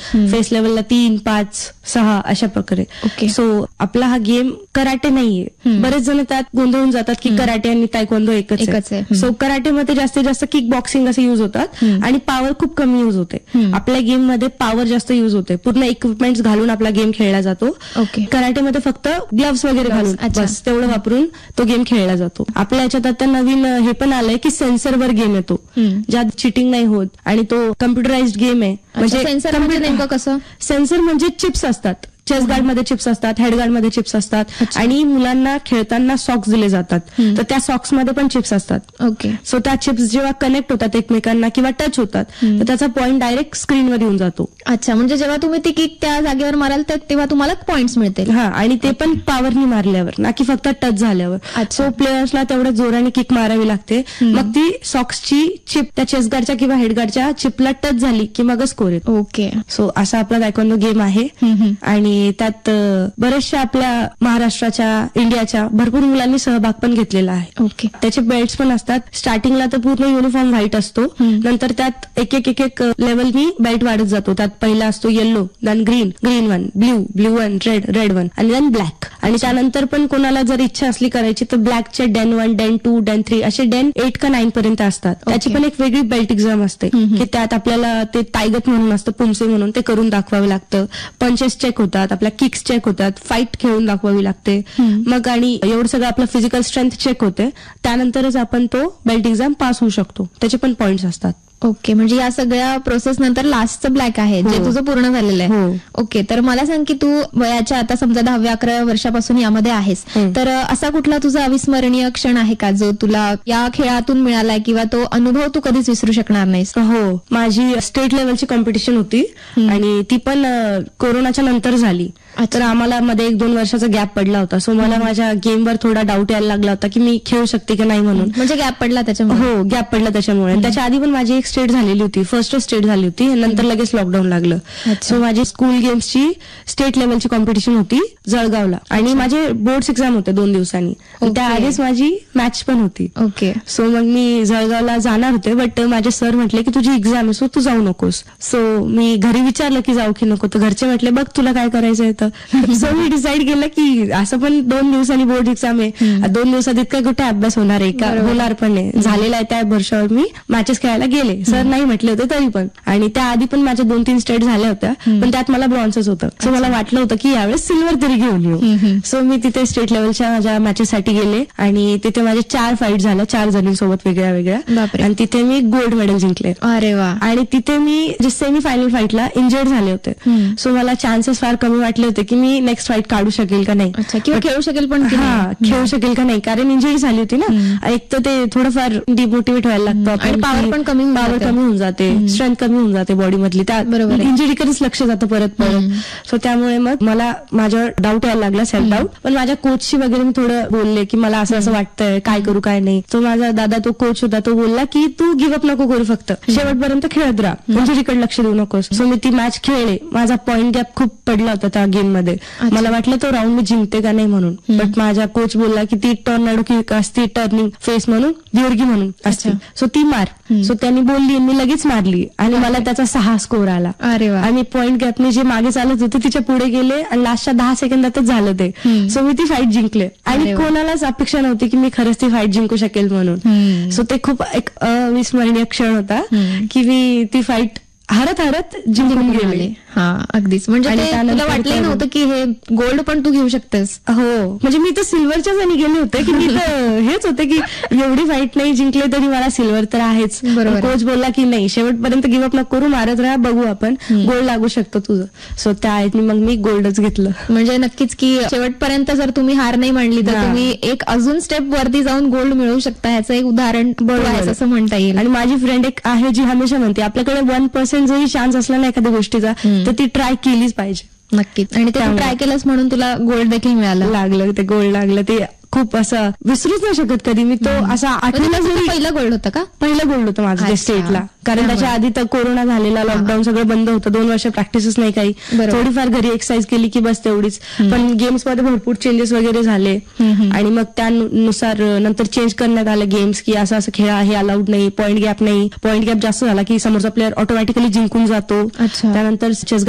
Face लेवलला 3, 5, 6 अशा प्रकारे. सो आपला हा गेम कराटे नाहीये. बरेच जण त्यात गोंधळून जातात की कराटे आणि तायक्वोंदो एकच आहे. सो कराटेमध्ये जास्तीत जास्त किक बॉक्सिंग असे युज होतात आणि पॉवर खूप कमी युज होते. आपल्या गेम मध्ये पॉवर जास्त युज होते. पूर्ण इक्विपमेंट्स घालून आपला गेम खेळला जातो. कराटेमध्ये फक्त ग्लव्स वगैरे घालून बस तेवढं वापरून तो गेम खेळला जातो. आपल्या याच्यात आता नवीन हे पण आलंय की सेन्सरवर गेम येतो, ज्यात चिटिंग नाही होत आणि तो कम्प्युटराइज्ड गेम आहे. म्हणजे सेन्सर म्हणजे नेमकं कसं? सेन्सर म्हणजे चिप्स असतात. चेस्ट गार्ड मध्ये चिप्स असतात, हेड गार्ड मध्ये चिप्स असतात आणि मुलांना खेळताना सॉक्स दिले जातात. तर त्या सॉक्स मध्ये पण चिप्स असतात. सो त्या चिप्स जेव्हा कनेक्ट होतात एकमेकांना किंवा टच होतात तर त्याचा पॉइंट डायरेक्ट स्क्रीनवर येऊन जातो. अच्छा, म्हणजे जेव्हा तुम्ही ती किक त्या जागेवर माराल तेव्हा तुम्हाला पॉइंट्स मिळतील. हा, आणि ते पण पॉवरनी मारल्यावर, ना की फक्त टच झाल्यावर. सो प्लेयर्सला तेवढ्या जोराने किक मारावी लागते. मग ती सॉक्सची चिप त्या चेस्ट गार्डच्या किंवा हेड गार्डच्या चिपला टच झाली की मग स्कोर येतो. सो असा आपला तायक्वोंदो गेम आहे आणि त्यात बऱ्याचशा आपल्या महाराष्ट्राच्या, इंडियाच्या भरपूर मुलांनी सहभाग पण घेतलेला आहे. त्याचे बेल्ट्स पण असतात. स्टार्टिंगला तर पूर्ण युनिफॉर्म व्हाईट असतो, नंतर त्यात एक एक लेवलनी बेल्ट वाढत जातो. त्यात पहिला असतो yellow, then green one, blue one, red one आणि देन ब्लॅक. आणि त्यानंतर पण कोणाला जर इच्छा असली करायची तर ब्लॅकचे डेन 1, डेन 2, डेन 3 असे डेन 8 का 9 पर्यंत असतात. त्याची पण एक वेगळी बेल्ट एक्झाम असते की त्यात आपल्याला ते तायगत म्हणून असतं, पुमसे म्हणून, ते करून दाखवावं लागतं. पंचेस चेक होतात, आपल्या किक्स चेक होतात, फाईट खेळून दाखवावी लागते. मग आणि एवढं सगळं आपलं फिजिकल स्ट्रेंथ चेक होते. त्यानंतरच आपण तो बेल्ट एक्झाम पास होऊ शकतो. त्याचे पण पॉइंट्स असतात. म्हणजे या सगळ्या प्रोसेस नंतर लास्टचं ब्लॅक आहे जे तुझं पूर्ण झालेलं आहे. तर मला सांग की तू वयाच्या आता समजा 10-11 वर्षापासून यामध्ये आहेस, तर असा कुठला तुझा अविस्मरणीय क्षण आहे का जो तुला या खेळातून मिळालाय किंवा तो अनुभव तू कधीच विसरू शकणार नाहीस? हो, माझी स्टेट लेवलची कॉम्पिटिशन होती आणि ती पण कोरोनाच्या नंतर झाली. तर आम्हाला मध्ये 1-2 वर्षाचा गॅप पडला होता. सो मला माझ्या गेमवर थोडा डाऊट यायला लागला होता की मी खेळू शकते की नाही म्हणून. म्हणजे गॅप पडला त्याच्यामुळे? हो, गॅप पडला त्याच्यामुळे. त्याच्या आधी पण माझी एक स्टेट झालेली होती, फर्स्ट स्टेट झाली होती, नंतर लगेच लॉकडाऊन लागलं. सो माझी स्कूल गेम्सची स्टेट लेवलची कॉम्पिटिशन होती जळगावला आणि माझे बोर्ड्स एक्झाम होते 2 दिवसांनी. त्याआधीच माझी मॅच पण होती. सो मग मी जळगावला जाणार होते, बट माझे सर म्हटले की तुझी एक्झाम आहे सो तू जाऊ नकोस. सो मी घरी विचारलं की जाऊ की नको, तर घरचे म्हटले बघ तुला काय करायचंय. सो मी डिसाईड केलं की असं पण 2 दिवसांनी बोर्ड एक्झाम आहे, 2 दिवसात इतका कुठे अभ्यास होणार आहे का, होणार पण नाही झालेला आहे. त्या वर्षावर मी मॅचेस खेळायला गेले. सर नाही म्हटले होते तरी पण. आणि त्याआधी पण माझ्या 2-3 स्टेट झाल्या होत्या, पण त्यात मला ब्रॉन्झच होतं. सो मला वाटलं होतं की यावेळेस सिल्वर तरी घेऊन येऊ. सो मी तिथे स्टेट लेवलच्या माझ्या मॅचेससाठी गेले आणि तिथे माझे 4 फाईट झाल्या 4 जणींसोबत वेगळ्या वेगळ्या, आणि तिथे मी गोल्ड मेडल जिंकले. अरे वा. आणि तिथे मी सेमी फायनल फाईटला इंजर्ड झाले होते. सो मला चान्सेस फार कमी वाटले होते की मी नेक्स्ट फाईट काढू शकेल का नाही, किंवा खेळू शकेल पण खेळू शकेल का नाही, कारण इंजरी झाली होती ना. एक तर ते थोडंफार डिमोटिवेट व्हायला लागतं आणि पॉवर पण कमी होऊन जाते, स्ट्रेंथ कमी होऊन जाते बॉडी मधली. त्या इंजरीकडेच लक्ष जातं परत. सो त्यामुळे मग मला माझ्यावर डाऊट यायला लागला, सेल्फ डाऊट. पण माझ्या कोचशी वगैरे मी थोडं बोलले की मला असं वाटतंय, काय करू काय नाही. तो माझा दादा, तो कोच होता, तो बोलला की तू गिव्हअप नको करू, फक्त शेवटपर्यंत खेळत राहा, इंजरीकडे लक्ष देऊ नकोस. सो मी ती मॅच खेळले. माझा पॉइंट गॅप खूप पडला होता त्या गेम मध्ये. मला वाटलं तो राऊंड मी जिंकते का नाही म्हणून, बट माझा कोच बोलला की ती टॉर्नाडो किक असते, टर्निंग फेस म्हणून, दिवर्गी म्हणून असते, सो ती मार. सो त्यांनी बोलली, मी लगेच मारली आणि मला त्याचा 6 स्कोर आला. आणि पॉइंट गॅपने जे मागे चालत होते तिच्या पुढे गेले आणि लास्टच्या 10 सेकंदातच झालं ते. सो मी ती फाईट जिंकले आणि कोणालाच अपेक्षा नव्हती की मी खरंच ती फाईट जिंकू शकेल म्हणून. सो ते खूप एक अविस्मरणीय क्षण होता की मी ती फाईट हरत जिंकून गेले. अगदीच. म्हणजे तुला वाटलं नव्हतं की हे गोल्ड पण तू घेऊ शकतेस? हो, म्हणजे मी तर सिल्वरच्याच आणि गेले होते की मी तर हेच होते की एवढी फाईट नाही जिंकले तरी मला सिल्वर तर आहेच. कोच बोलला की नाही, शेवटपर्यंत गिव्हअप नको करू, मारत राहा, बघू आपण गोल्ड लागू शकतो तुझं. सो त्या मग मी गोल्डच घेतलं. म्हणजे नक्कीच की शेवटपर्यंत जर तुम्ही हार नाही मांडली तर तुम्ही एक अजून स्टेप वरती जाऊन गोल्ड मिळवू शकता. ह्याचं एक उदाहरण आहे असं म्हणता येईल. आणि माझी फ्रेंड एक आहे जी हमेशा म्हणते आपल्याकडे 1% जरी चान्स असला ना एखाद्या गोष्टीचा तर ती ट्राय केलीच पाहिजे. नक्कीच. आणि ते ट्राय केलंस म्हणून तुला गोल्ड देखील लागलं. ते गोल्ड लागलं ते खूप असं विसरूच नाही शकत कधी मी. तो असा आठवला जरी. पहिला गोल्ड होता का? पहिलं गोल्ड होतं माझं स्टेटला. कारण त्याच्या आधी तर कोरोना झालेला, लॉकडाऊन सगळं बंद होतं, 2 वर्ष प्रॅक्टिसच नाही काही. थोडीफार घरी एक्सरसाइज केली की बस तेवढीच. पण गेम्स मध्ये भरपूर चेंजेस वगैरे झाले आणि मग त्यानुसार नंतर चेंज करण्यात आले गेम्स की असं खेळा, हे अलाउड नाही, पॉइंट गॅप नाही. पॉइंट गॅप जास्त झाला की समोरचा प्लेअर ऑटोमॅटिकली जिंकून जातो. त्यानंतर चेस